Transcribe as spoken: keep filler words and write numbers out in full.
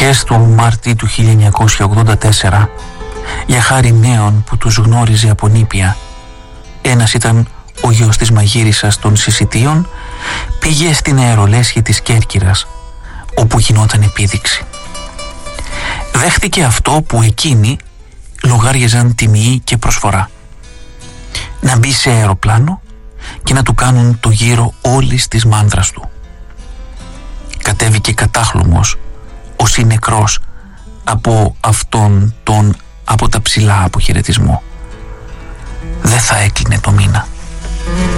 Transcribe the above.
αρχές του Μάρτη του χίλια εννιακόσια ογδόντα τέσσερα, για χάρη νέων που τους γνώριζε από νήπια, ένας ήταν ο γιος της μαγείρισας των Σισιτίων, πήγε στην αερολέσχη της Κέρκυρας, όπου γινόταν επίδειξη. Δέχτηκε αυτό που εκείνοι λογάριαζαν τιμή και προσφορά: να μπει σε αεροπλάνο και να του κάνουν το γύρο όλης της μάνδρας του. Κατέβηκε κατάχλωμος, ως ή νεκρός από αυτόν τον από τα ψηλά αποχαιρετισμό. Δεν θα έκλεινε το μήνα.